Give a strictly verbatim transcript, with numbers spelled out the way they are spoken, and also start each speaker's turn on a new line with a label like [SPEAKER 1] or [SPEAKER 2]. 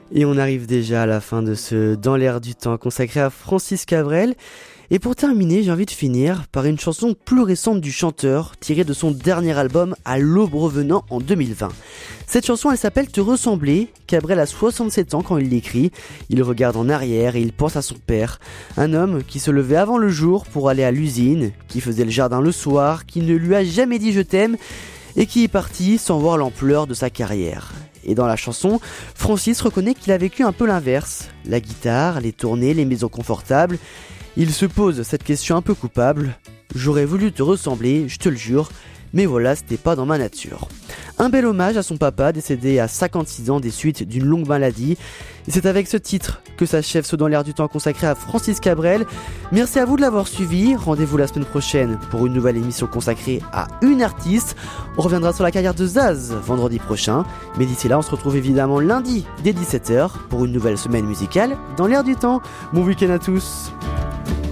[SPEAKER 1] Et on arrive déjà à la fin de ce Dans l'air du temps consacré à Francis Cabrel. Et pour terminer, j'ai envie de finir par une chanson plus récente du chanteur, tirée de son dernier album À l'aube revenant en deux mille vingt. Cette chanson, elle s'appelle Te ressembler. Cabrel a soixante-sept ans quand il l'écrit. Il regarde en arrière et il pense à son père. Un homme qui se levait avant le jour pour aller à l'usine, qui faisait le jardin le soir, qui ne lui a jamais dit je t'aime et qui est parti sans voir l'ampleur de sa carrière. Et dans la chanson, Francis reconnaît qu'il a vécu un peu l'inverse. La guitare, les tournées, les maisons confortables. Il se pose cette question un peu coupable. J'aurais voulu te ressembler, je te le jure, mais voilà, c'était pas dans ma nature. Un bel hommage à son papa, décédé à cinquante-six ans des suites d'une longue maladie. Et c'est avec ce titre que s'achève ce Dans l'air du temps consacré à Francis Cabrel. Merci à vous de l'avoir suivi. Rendez-vous la semaine prochaine pour une nouvelle émission consacrée à une artiste. On reviendra sur la carrière de Zaz vendredi prochain. Mais d'ici là, on se retrouve évidemment lundi dès dix-sept heures pour une nouvelle semaine musicale Dans l'air du temps. Bon week-end à tous.